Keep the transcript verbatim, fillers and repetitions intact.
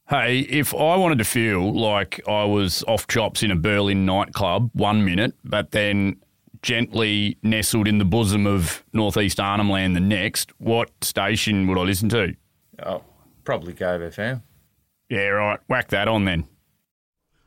Hey, if I wanted to feel like I was off chops in a Berlin nightclub one minute, but then gently nestled in the bosom of northeast Arnhem Land the next, what station would I listen to? Oh, probably Gove F M. Yeah, right. Whack that on then.